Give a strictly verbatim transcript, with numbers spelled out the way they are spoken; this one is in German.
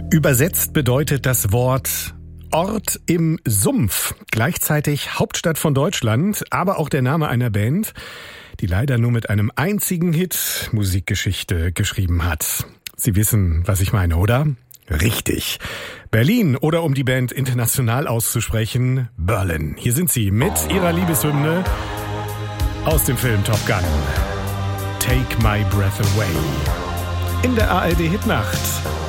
Übersetzt bedeutet das Wort Ort im Sumpf, gleichzeitig Hauptstadt von Deutschland, aber auch der Name einer Band, die leider nur mit einem einzigen Hit Musikgeschichte geschrieben hat. Sie wissen, was ich meine, oder? Richtig. Berlin, oder um die Band international auszusprechen, Berlin. Hier sind sie mit ihrer Liebeshymne aus dem Film Top Gun. Take My Breath Away. In der A R D Hitnacht.